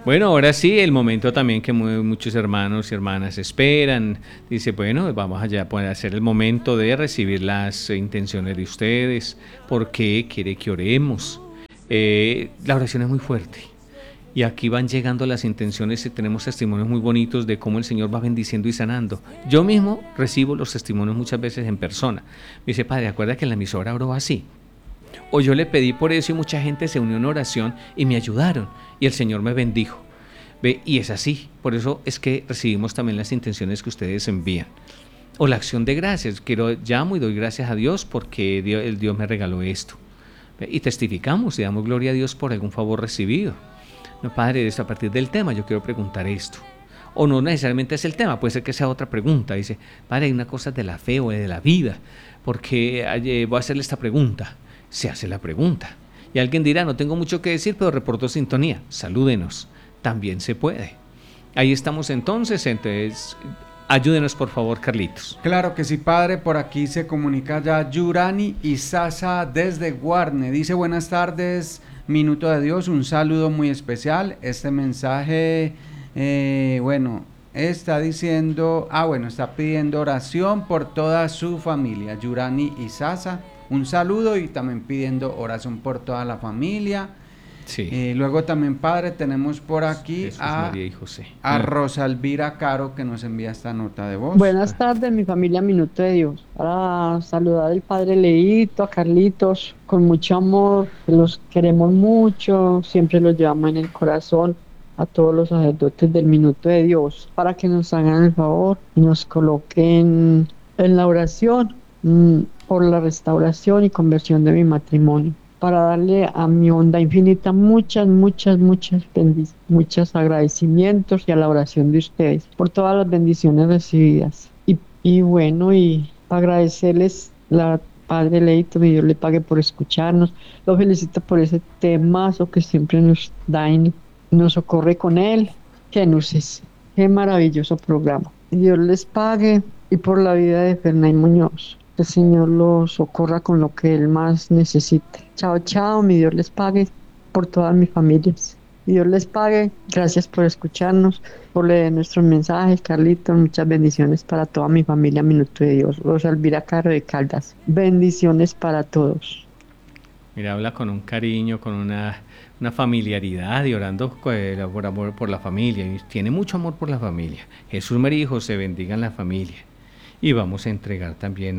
Bueno, ahora sí, el momento también que muchos hermanos y hermanas esperan. Dice, bueno, vamos allá a hacer el momento de recibir las intenciones de ustedes. ¿Por qué quiere que oremos? La oración es muy fuerte. Y aquí van llegando las intenciones y tenemos testimonios muy bonitos de cómo el Señor va bendiciendo y sanando. Yo mismo recibo los testimonios muchas veces en persona. Me dice, padre, ¿acuerda que en la emisora oró así? O yo le pedí por eso y mucha gente se unió en oración y me ayudaron y el Señor me bendijo. Ve, y es así, por eso es que recibimos también las intenciones que ustedes envían. O la acción de gracias, llamo y doy gracias a Dios porque el Dios me regaló esto. Ve, y testificamos y damos gloria a Dios por algún favor recibido. No, padre, esto a partir del tema yo quiero preguntar esto. O no necesariamente es el tema, puede ser que sea otra pregunta. Dice, padre, hay una cosa de la fe o de la vida, porque voy a hacerle esta pregunta. Se hace la pregunta. Y alguien dirá, no tengo mucho que decir, pero reporto sintonía. Salúdenos. También se puede. Ahí estamos entonces, ayúdenos por favor, Carlitos. Claro que sí, padre, por aquí se comunica ya Yurani Isaza desde Guarne. Dice, buenas tardes, Minuto de Dios, un saludo muy especial. Este mensaje, está diciendo, está pidiendo oración por toda su familia. Yurani Isaza, un saludo y también pidiendo oración por toda la familia. Sí. Luego también, padre, tenemos por aquí María y José. a Rosa Elvira Caro, que nos envía esta nota de voz. Buenas tardes, mi familia Minuto de Dios. Para saludar al padre Leito, a Carlitos, con mucho amor, los queremos mucho, siempre los llevamos en el corazón, a todos los sacerdotes del Minuto de Dios, para que nos hagan el favor y nos coloquen en la oración por la restauración y conversión de mi matrimonio, para darle a mi onda infinita muchos agradecimientos y a la oración de ustedes por todas las bendiciones recibidas. Y agradecerles la Padre Leito, que Dios le pague por escucharnos. Lo felicito por ese temazo que siempre nos da y nos socorre con él. Qué maravilloso programa. Dios les pague y por la vida de Fernay Muñoz. Que el Señor los socorra con lo que Él más necesite. Chao, chao, mi Dios les pague por todas mis familias. Dios les pague, gracias por escucharnos, por leer nuestros mensajes, Carlitos, muchas bendiciones para toda mi familia, Minuto de Dios. Rosa Elvira Caro de Caldas, bendiciones para todos. Mira, habla con un cariño, con una familiaridad y orando por amor por la familia, y tiene mucho amor por la familia. Jesús, María y José bendigan la familia. Y vamos a entregar también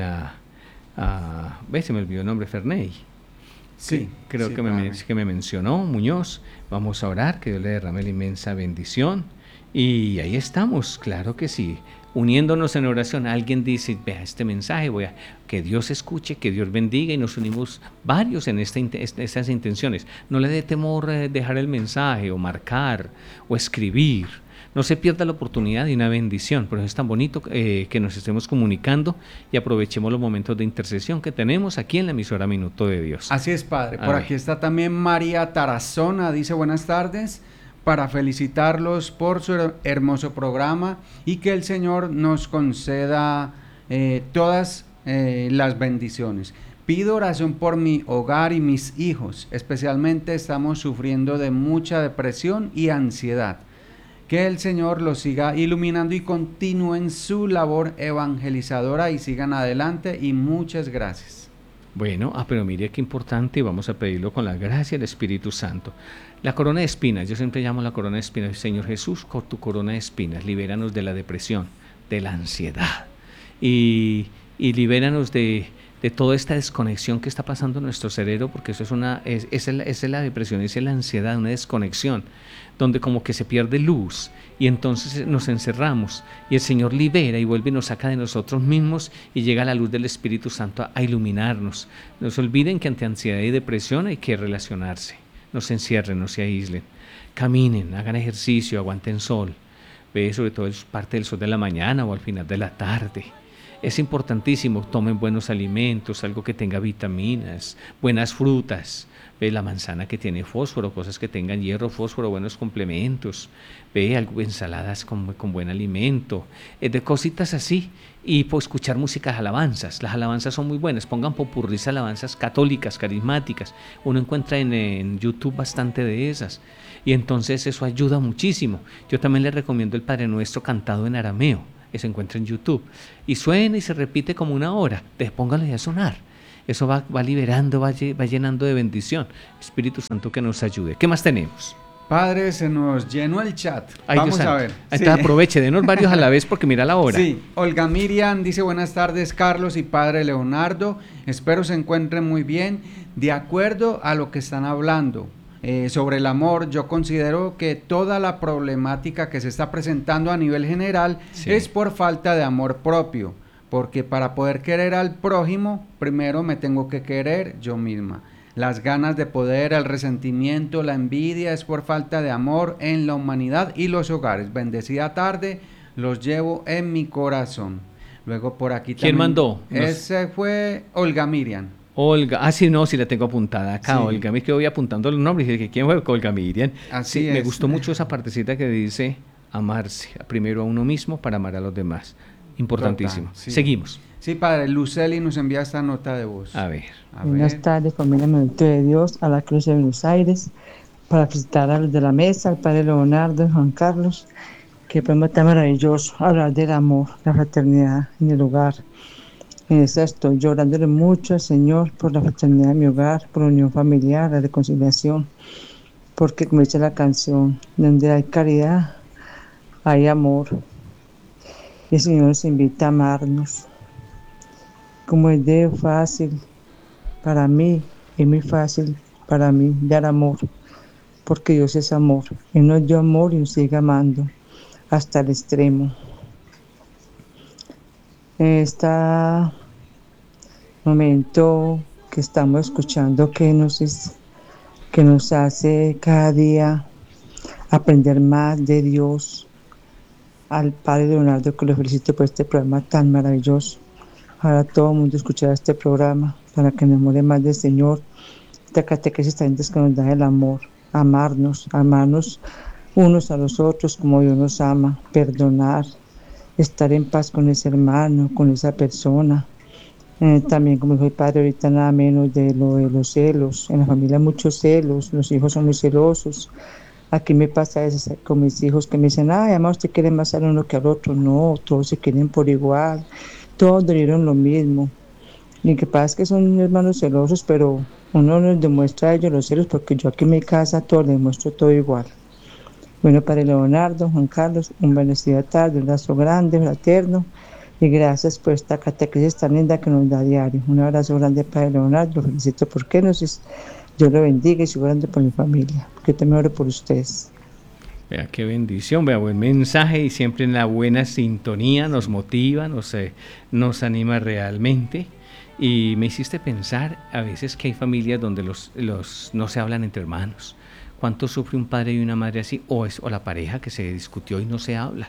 se me olvidó el nombre, Ferney. Sí. Creo sí, que me mencionó, Muñoz. Vamos a orar, que Dios le derrame la inmensa bendición. Y ahí estamos, claro que sí. Uniéndonos en oración, alguien dice, vea este mensaje, que Dios escuche, que Dios bendiga, y nos unimos varios en estas intenciones. No le dé temor dejar el mensaje, o marcar, o escribir. No se pierda la oportunidad de una bendición. Por eso es tan bonito que nos estemos comunicando y aprovechemos los momentos de intercesión que tenemos aquí en la emisora Minuto de Dios. Así es, padre. Por aquí está también María Tarazona, dice buenas tardes, para felicitarlos por su hermoso programa y que el Señor nos conceda todas las bendiciones. Pido oración por mi hogar y mis hijos. Especialmente estamos sufriendo de mucha depresión y ansiedad. Que el Señor los siga iluminando y continúen su labor evangelizadora y sigan adelante, y muchas gracias. Bueno, pero mire qué importante, y vamos a pedirlo con la gracia del Espíritu Santo. La corona de espinas, yo siempre llamo la corona de espinas, Señor Jesús, con tu corona de espinas, libéranos de la depresión, de la ansiedad, y libéranos de toda esta desconexión que está pasando en nuestro cerebro, porque eso es la depresión, es la ansiedad, una desconexión, donde como que se pierde luz, y entonces nos encerramos, y el Señor libera y vuelve y nos saca de nosotros mismos, y llega la luz del Espíritu Santo a iluminarnos. No se olviden que ante ansiedad y depresión hay que relacionarse, no se encierren, no se aíslen, caminen, hagan ejercicio, aguanten sol, sobre todo parte del sol de la mañana o al final de la tarde. Es importantísimo, tomen buenos alimentos, algo que tenga vitaminas, buenas frutas, ve la manzana que tiene fósforo, cosas que tengan hierro, fósforo, buenos complementos, ve ensaladas con buen alimento, de cositas así. Y pues escuchar músicas, alabanzas. Las alabanzas son muy buenas. Pongan popurrís, alabanzas católicas, carismáticas. Uno encuentra en YouTube bastante de esas. Y entonces eso ayuda muchísimo. Yo también les recomiendo el Padre Nuestro cantado en arameo. Eso se encuentra en YouTube. Y suena y se repite como una hora. Pónganlo a sonar. Eso va liberando, va llenando de bendición. Espíritu Santo que nos ayude. ¿Qué más tenemos? Padre, se nos llenó el chat. Ay, vamos a ver. Entonces aproveche, denos varios a la vez porque mira la hora. Sí, Olga Miriam dice buenas tardes Carlos y Padre Leonardo, espero se encuentren muy bien. De acuerdo a lo que están hablando sobre el amor, yo considero que toda la problemática que se está presentando a nivel general es por falta de amor propio, porque para poder querer al prójimo, primero me tengo que querer yo misma. Las ganas de poder, el resentimiento, la envidia es por falta de amor en la humanidad y los hogares. Bendecida tarde, los llevo en mi corazón. Luego por aquí también. ¿Quién mandó? Ese fue Olga Miriam. Olga, sí, no, sí la tengo apuntada acá, sí. Olga, me quedo voy apuntando los nombres y dije, ¿quién fue Olga Miriam? Así sí, es. Me gustó mucho esa partecita que dice amarse, primero a uno mismo para amar a los demás. Importantísimo. Sí. Seguimos. Sí, Padre, Luceli nos envía esta nota de voz. A ver. Buenas tardes, familia Momento de Dios, a la Cruz de Buenos Aires, para felicitar a los de la mesa, al Padre Leonardo y Juan Carlos, que fue tan maravilloso hablar del amor, la fraternidad en el hogar. En esta estoy llorándole mucho al Señor por la fraternidad de mi hogar, por la unión familiar, la reconciliación, porque como dice la canción, donde hay caridad, hay amor. Y el Señor nos invita a amarnos. Como es de fácil para mí, es muy fácil para mí dar amor, porque Dios es amor. Él nos dio amor y nos sigue amando hasta el extremo. En este momento que estamos escuchando que nos hace cada día aprender más de Dios, al Padre Leonardo, que lo felicito por este programa tan maravilloso. Ahora todo el mundo escuchará este programa para que nos more más del Señor. Esta catequesis también es que nos da el amor, amarnos unos a los otros como Dios nos ama, perdonar, estar en paz con ese hermano, con esa persona. También, como dijo el Padre, ahorita nada menos de los celos. En la familia hay muchos celos, los hijos son muy celosos. Aquí me pasa eso con mis hijos que me dicen, ay, mamá, usted quiere más al uno que al otro. No, todos se quieren por igual. Todos dieron lo mismo. Y que pasa es que son hermanos celosos, pero uno les demuestra a ellos los celos, porque yo aquí en mi casa todo les muestro todo igual. Bueno, Padre Leonardo, Juan Carlos, un bendecida tarde, un abrazo grande, fraterno, y gracias por esta catequesis tan linda que nos da a diario. Un abrazo grande, Padre Leonardo, lo felicito porque Dios lo bendiga y sigo orando por mi familia, porque también oro por ustedes. Vea qué bendición, vea buen mensaje y siempre en la buena sintonía, nos motiva, nos anima realmente. Y me hiciste pensar a veces que hay familias donde no se hablan entre hermanos. ¿Cuánto sufre un padre y una madre así? O la pareja que se discutió y no se habla.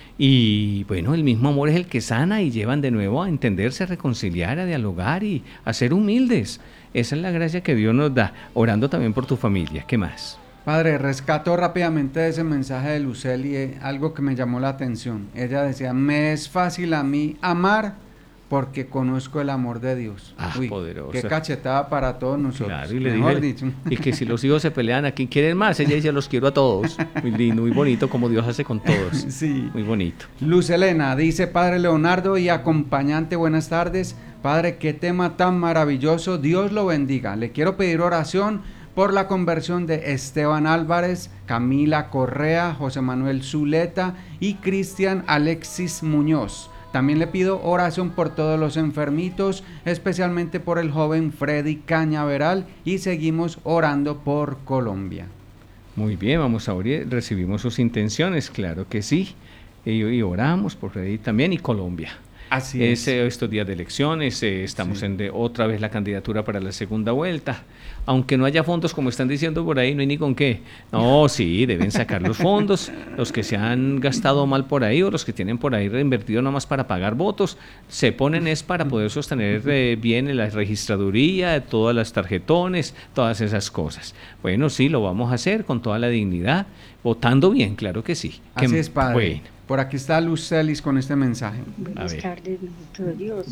Y bueno, el mismo amor es el que sana y llevan de nuevo a entenderse, a reconciliar, a dialogar y a ser humildes. Esa es la gracia que Dios nos da, orando también por tu familia. ¿Qué más? Padre, rescato rápidamente ese mensaje de Luceli, algo que me llamó la atención. Ella decía, me es fácil a mí amar porque conozco el amor de Dios. Uy, poderoso. Qué cachetada para todos nosotros. Claro, y le dije, y que si los hijos se pelean, ¿a quién quieren más? Ella dice, los quiero a todos. Muy lindo, muy bonito, como Dios hace con todos. Sí. Muy bonito. Luz Elena dice, Padre Leonardo y acompañante, buenas tardes. Padre, qué tema tan maravilloso. Dios lo bendiga. Le quiero pedir oración por la conversión de Esteban Álvarez, Camila Correa, José Manuel Zuleta y Cristian Alexis Muñoz. También le pido oración por todos los enfermitos, especialmente por el joven Freddy Cañaveral, y seguimos orando por Colombia. Muy bien, vamos a orar, recibimos sus intenciones, claro que sí, y oramos por Freddy también y Colombia. Así es. Estos días de elecciones, estamos en otra vez la candidatura para la segunda vuelta. Aunque no haya fondos, como están diciendo por ahí, no hay ni con qué. No, sí, deben sacar los fondos, los que se han gastado mal por ahí o los que tienen por ahí reinvertido nomás para pagar votos, se ponen es para poder sostener bien la registraduría, todas las tarjetones, todas esas cosas. Bueno, sí, lo vamos a hacer con toda la dignidad, votando bien, claro que sí. Así es, padre. Bueno. Por aquí está Luz Celis con este mensaje. Buenas tardes, nuestro Dios.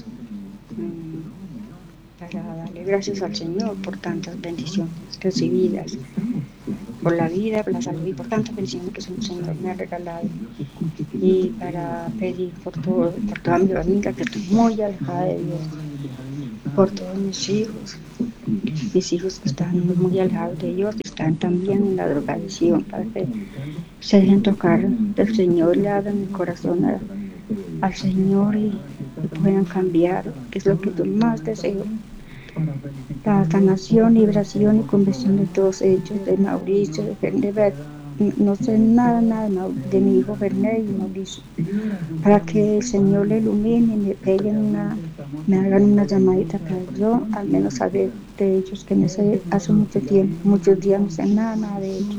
Para darle gracias al Señor por tantas bendiciones recibidas, por la vida, por la salud y por tantas bendiciones que el Señor me ha regalado. Y para pedir por toda mi familia que estoy muy alejada de Dios, por todos mis hijos que están muy alejados de Dios, están también en la drogadicción, para que se dejen tocar del Señor, le abran el corazón al Señor y puedan cambiar, que es lo que yo más deseo. La sanación, liberación y conversión de todos ellos, de Mauricio, de Fernet, no sé nada de mi hijo Fernet y Mauricio, para que el Señor le ilumine y me hagan una llamadita para yo al menos saber de ellos, que no sé, hace mucho tiempo, muchos días no sé nada de ellos.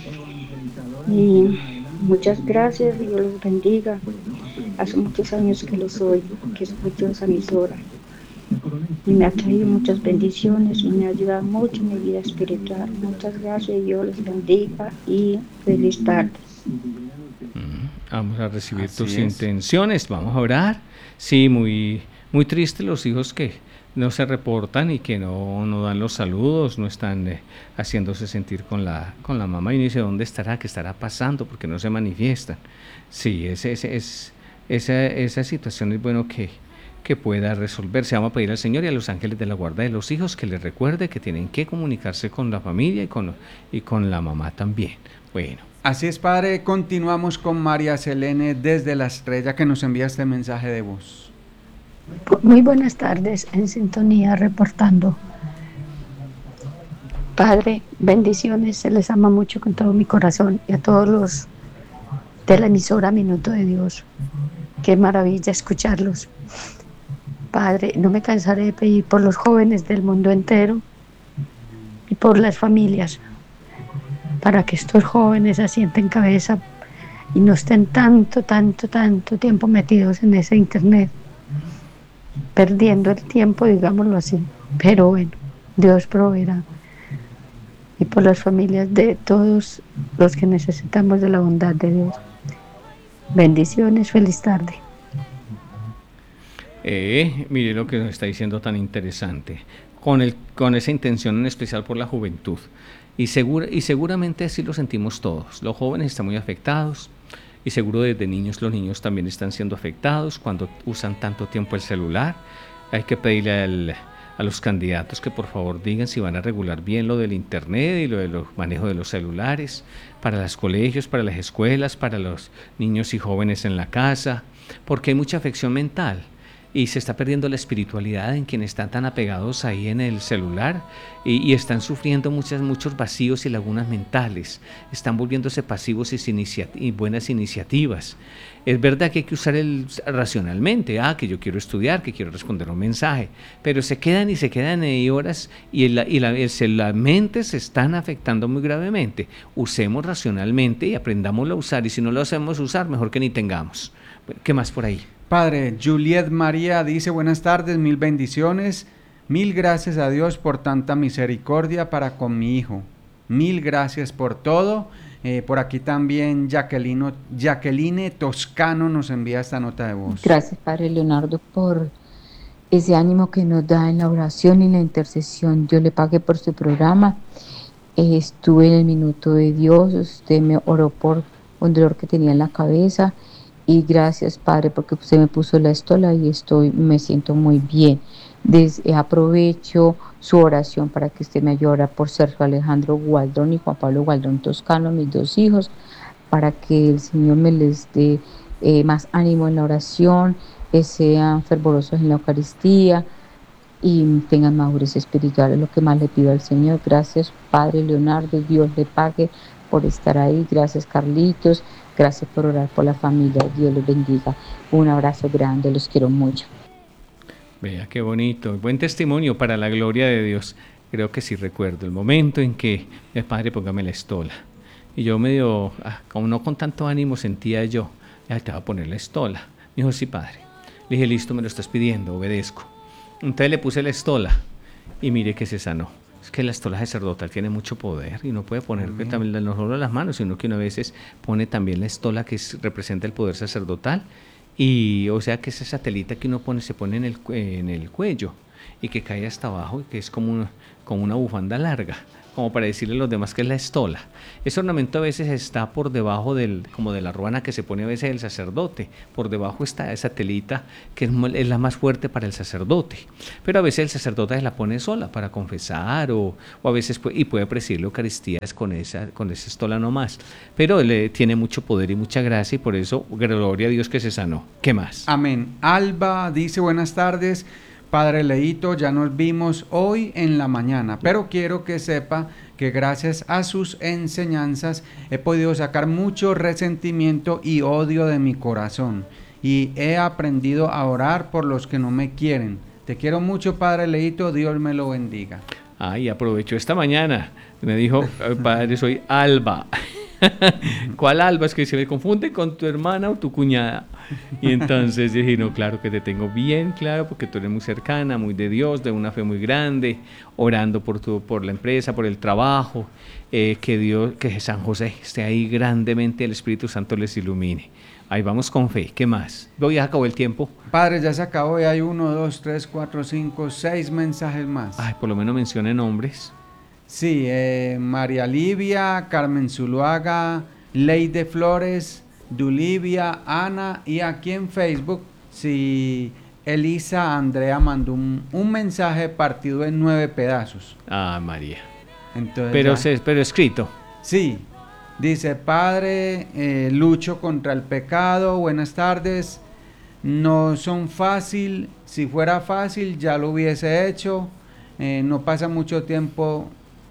Y muchas gracias, Dios los bendiga. Hace muchos años que los oigo, que escucho esa emisora. Y me ha traído muchas bendiciones y me ha ayudado mucho en mi vida espiritual. Muchas gracias, Dios les bendiga y feliz tarde. Vamos a recibir tus intenciones, vamos a orar. Sí, muy triste los hijos que no se reportan y que no dan los saludos, no están haciéndose sentir con la mamá, y uno dice, ¿dónde estará? ¿Qué estará pasando? Porque no se manifiestan. Sí, esa situación es bueno que pueda resolverse. Vamos a pedir al Señor y a los ángeles de la guarda de los hijos que les recuerde que tienen que comunicarse con la familia y con la mamá también. Bueno. Así es, padre. Continuamos con María Selene desde La Estrella, que nos envía este mensaje de voz. Muy buenas tardes, en sintonía reportando. Padre, bendiciones, se les ama mucho con todo mi corazón, y a todos los de la emisora Minuto de Dios. Qué maravilla escucharlos. Padre, no me cansaré de pedir por los jóvenes del mundo entero y por las familias, para que estos jóvenes asienten cabeza y no estén tanto tiempo metidos en ese internet, perdiendo el tiempo, digámoslo así. Pero bueno, Dios proveerá. Y por las familias de todos los que necesitamos de la bondad de Dios. Bendiciones, feliz tarde. Mire lo que nos está diciendo tan interesante, con esa intención en especial por la juventud. Y seguramente así lo sentimos todos. Los jóvenes están muy afectados, y seguro desde niños los niños también están siendo afectados cuando usan tanto tiempo el celular. Hay que pedirle a los candidatos que por favor digan si van a regular bien lo del internet y lo del manejo de los celulares para los colegios, para las escuelas, para los niños y jóvenes en la casa, porque hay mucha afección mental. Y se está perdiendo la espiritualidad en quienes están tan apegados ahí en el celular y están sufriendo muchos vacíos y lagunas mentales. Están volviéndose pasivos y buenas iniciativas. Es verdad que hay que usar racionalmente, que yo quiero estudiar, que quiero responder un mensaje, pero se quedan ahí horas y la mente se están afectando muy gravemente. Usemos racionalmente y aprendámoslo a usar, y si no lo hacemos usar, mejor que ni tengamos. Bueno, ¿qué más por ahí? Padre, Juliet María dice, buenas tardes, mil bendiciones, mil gracias a Dios por tanta misericordia para con mi hijo, mil gracias por todo. Por aquí también Jacqueline Toscano nos envía esta nota de voz. Gracias, Padre Leonardo, por ese ánimo que nos da en la oración y la intercesión. Dios le pague por su programa. Estuve en el Minuto de Dios, usted me oró por un dolor que tenía en la cabeza. Y gracias, Padre, porque usted me puso la estola y me siento muy bien. Aprovecho su oración para que usted me ayude a orar por Sergio Alejandro Gualdrón y Juan Pablo Gualdrón Toscano, mis dos hijos, para que el Señor me les dé más ánimo en la oración, sean fervorosos en la Eucaristía y tengan madurez espiritual. Es lo que más le pido al Señor. Gracias, Padre Leonardo, Dios le pague por estar ahí. Gracias, Carlitos. Gracias por orar por la familia. Dios los bendiga. Un abrazo grande, los quiero mucho. Vea qué bonito, buen testimonio para la gloria de Dios. Creo que sí recuerdo el momento en que el padre póngame la estola. Y yo medio, como no con tanto ánimo sentía yo, ya te voy a poner la estola. Me dijo, sí, padre. Le dije, listo, me lo estás pidiendo, obedezco. Entonces le puse la estola y mire que se sanó. Es que la estola sacerdotal tiene mucho poder y no puede poner también no solo las manos, sino que uno a veces pone también la estola que representa el poder sacerdotal. Y o sea que esa satelita que uno pone se pone en el cuello y que cae hasta abajo y que es como una bufanda larga, como para decirle a los demás que es la estola. Ese ornamento a veces está por debajo como de la ruana que se pone a veces el sacerdote. Por debajo está esa telita que es la más fuerte para el sacerdote. Pero a veces el sacerdote se la pone sola para confesar o a veces puede presidir la Eucaristía con esa estola nomás. Pero él tiene mucho poder y mucha gracia y por eso gloria a Dios que se sanó. ¿Qué más? Amén. Alba dice buenas tardes. Padre Leito, ya nos vimos hoy en la mañana, pero quiero que sepa que gracias a sus enseñanzas he podido sacar mucho resentimiento y odio de mi corazón y he aprendido a orar por los que no me quieren. Te quiero mucho, Padre Leito, Dios me lo bendiga. Ay, aprovechó esta mañana, me dijo, padre, soy Alba. ¿Cuál Alba? Es que se me confunde con tu hermana o tu cuñada. Y entonces dije, no, claro que te tengo bien claro, porque tú eres muy cercana, muy de Dios, de una fe muy grande, orando por la empresa, por el trabajo, que San José esté ahí grandemente, el Espíritu Santo les ilumine. Ahí vamos con fe. ¿Qué más? Ya acabó el tiempo. Padre, ya se acabó y hay 1, 2, 3, 4, 5, 6 mensajes más. Ay, por lo menos mencione nombres. Sí, María Livia, Carmen Zuluaga, Leide Flores, Dulivia, Ana, y aquí en Facebook, sí, Elisa Andrea mandó un mensaje partido en 9 pedazos. Ah, María. Entonces, pero escrito. Sí, dice, Padre, lucho contra el pecado, buenas tardes, no son fácil, si fuera fácil ya lo hubiese hecho, no pasa mucho tiempo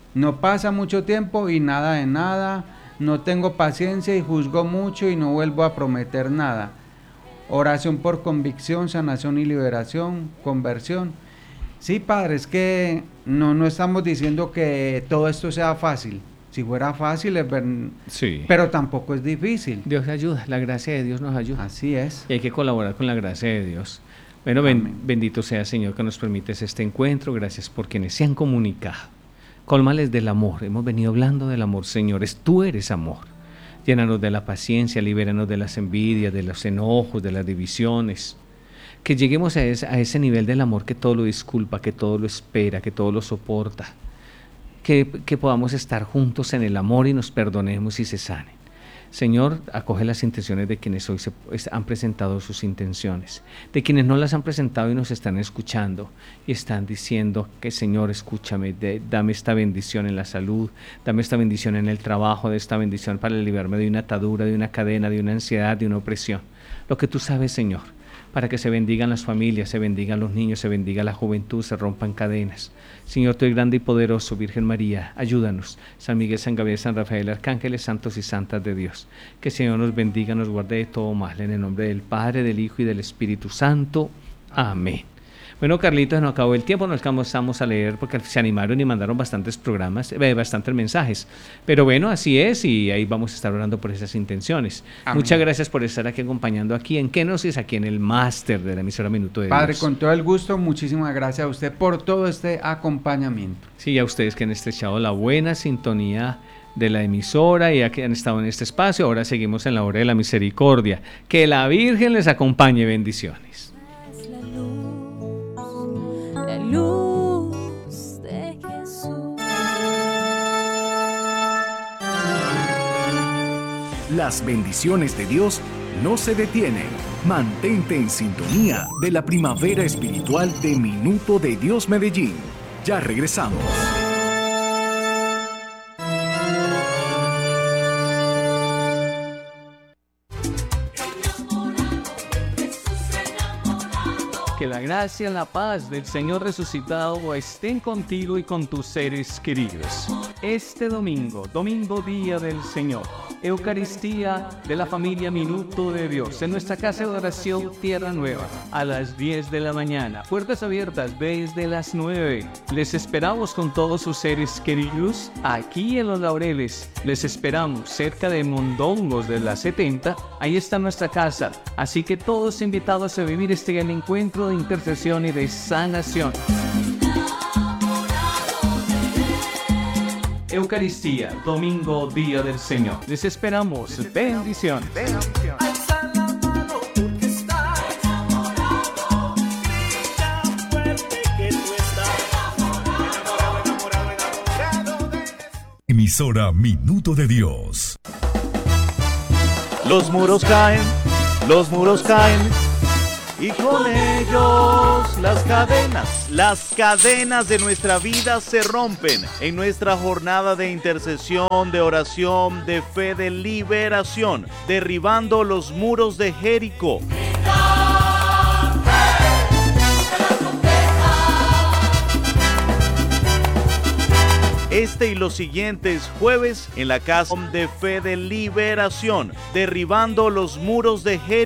y nada de nada, no tengo paciencia y juzgo mucho y no vuelvo a prometer nada. Oración por convicción, sanación y liberación, conversión. Sí, Padre, es que no estamos diciendo que todo esto sea fácil. Si fuera fácil, sí, pero tampoco es difícil. Dios ayuda, la gracia de Dios nos ayuda. Así es. Y hay que colaborar con la gracia de Dios. Bueno, bendito sea, Señor, que nos permites este encuentro. Gracias por quienes se han comunicado. Cólmales del amor. Hemos venido hablando del amor, Señor. Tú eres amor. Llénanos de la paciencia, libéranos de las envidias, de los enojos, de las divisiones. Que lleguemos a ese nivel del amor que todo lo disculpa, que todo lo espera, que todo lo soporta. Que podamos estar juntos en el amor y nos perdonemos y se sanen. Señor, acoge las intenciones de quienes hoy han presentado sus intenciones, de quienes no las han presentado y nos están escuchando y están diciendo que, Señor, escúchame, dame esta bendición en la salud, dame esta bendición en el trabajo, de esta bendición para liberarme de una atadura, de una cadena, de una ansiedad, de una opresión. Lo que tú sabes, Señor, para que se bendigan las familias, se bendigan los niños, se bendiga la juventud, se rompan cadenas. Señor, tú eres grande y poderoso, Virgen María, ayúdanos. San Miguel, San Gabriel, San Rafael, arcángeles, santos y santas de Dios. Que el Señor nos bendiga, nos guarde de todo mal. En el nombre del Padre, del Hijo y del Espíritu Santo. Amén. Bueno, Carlitos, nos acabó el tiempo, nos comenzamos a leer porque se animaron y mandaron bastantes bastantes mensajes. Pero bueno, así es y ahí vamos a estar orando por esas intenciones. Amén. Muchas gracias por estar aquí acompañando aquí en Kenosis, aquí en el máster de la emisora Minuto de Dios. Padre, con todo el gusto, muchísimas gracias a usted por todo este acompañamiento. Sí, a ustedes que han estrechado la buena sintonía de la emisora y que han estado en este espacio. Ahora seguimos en la hora de la misericordia. Que la Virgen les acompañe. Bendiciones. Luz de Jesús. Las bendiciones de Dios no se detienen. Mantente en sintonía de la primavera espiritual de Minuto de Dios Medellín. Ya regresamos. Que la gracia y la paz del Señor resucitado estén contigo y con tus seres queridos. Este domingo, día del Señor, Eucaristía de la familia Minuto de Dios, en nuestra casa de oración Tierra Nueva, a las 10 de la mañana. Puertas abiertas desde las 9. Les esperamos con todos sus seres queridos aquí en Los Laureles. Les esperamos cerca de Mondongos de la 70. Ahí está nuestra casa. Así que todos invitados a vivir este gran encuentro de intercesión y de sanación. Eucaristía, domingo, día del Señor. Les esperamos. Bendiciones. Emisora Minuto de Dios. Los muros caen, y con ellos las cadenas de nuestra vida se rompen en nuestra jornada de intercesión, de oración, de fe, de liberación, derribando los muros de Jericó. Este y los siguientes jueves en la casa de fe de liberación, derribando los muros de Jericó.